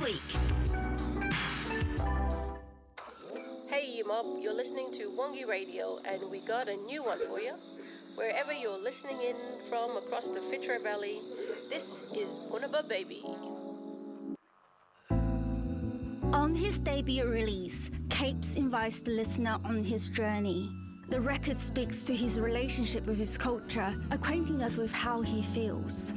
week. Hey mob, you're listening to Wongi Radio and we got a new one for you. Wherever you're listening in from across the Fitzroy Valley, this is Bunaba Baby. On his debut release, Capes invites the listener on his journey. The record speaks to his relationship with his culture, acquainting us with how he feels.